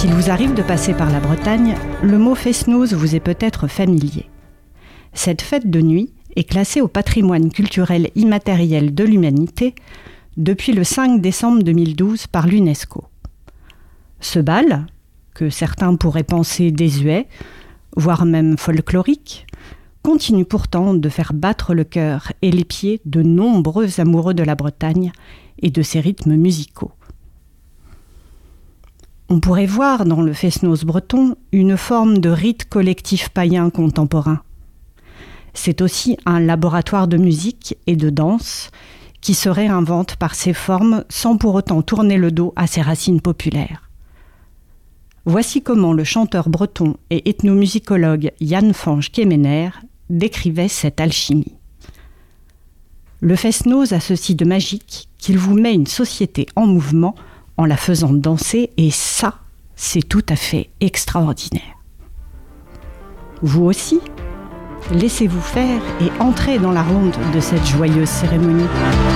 S'il vous arrive de passer par la Bretagne, le mot fest-noz vous est peut-être familier. Cette fête de nuit est classée au patrimoine culturel immatériel de l'humanité depuis le 5 décembre 2012 par l'UNESCO. Ce bal, que certains pourraient penser désuet, voire même folklorique, continue pourtant de faire battre le cœur et les pieds de nombreux amoureux de la Bretagne et de ses rythmes musicaux. On pourrait voir dans le fest-noz breton une forme de rite collectif païen contemporain. C'est aussi un laboratoire de musique et de danse qui se réinvente par ses formes sans pour autant tourner le dos à ses racines populaires. Voici comment le chanteur breton et ethnomusicologue Yann Fange-Kemener décrivait cette alchimie. Le fest-noz a ceci de magique qu'il vous met une société en mouvement en la faisant danser, et ça, c'est tout à fait extraordinaire. Vous aussi, laissez-vous faire et entrez dans la ronde de cette joyeuse cérémonie.